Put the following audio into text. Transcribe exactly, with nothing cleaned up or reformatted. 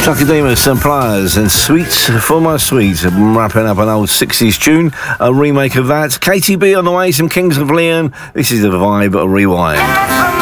Chucky Demus and Pliers and Sweets for My Sweet, wrapping up an old sixties tune, a remake of that. K T B on the way, some Kings of Leon. This is the vibe, a rewind.